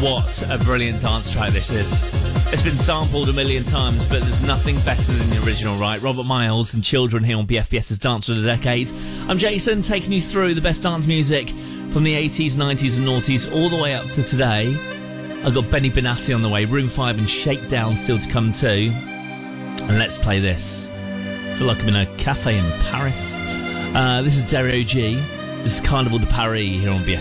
What a brilliant dance track this is. It's been sampled a million times, but there's nothing better than the original, right? Robert Miles and Children here on BFBS's Dance of the Decade. I'm Jason, taking you through the best dance music from the 80s, 90s and noughties all the way up to today. I've got Benny Benassi on the way, Room 5 and Shakedown still to come too. And let's play this. I feel like I'm in a cafe in Paris. This is Derry OG. This is Carnival de Paris here on BFBS.